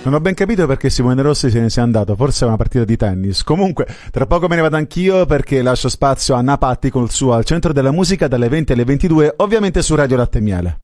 Non ho ben capito perché Simone Rossi se ne sia andato, forse è una partita di tennis. Comunque, tra poco me ne vado anch'io perché lascio spazio a Napatti col suo Al Centro della Musica dalle 20 alle 22, ovviamente su Radio Latte e Miele.